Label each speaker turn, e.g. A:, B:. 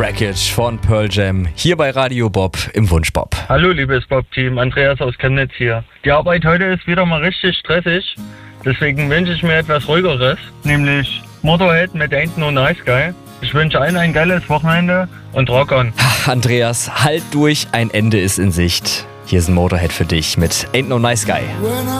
A: Wreckage von Pearl Jam hier bei Radio Bob im Wunschbob.
B: Hallo liebes Bob-Team, Andreas aus Chemnitz hier. Die Arbeit heute ist wieder mal richtig stressig, deswegen wünsche ich mir etwas ruhigeres, nämlich Motorhead mit Ain't No Nice Guy. Ich wünsche allen ein geiles Wochenende und rock on.
A: Andreas, halt durch, ein Ende ist in Sicht. Hier ist ein Motorhead für dich mit Ain't No Nice Guy.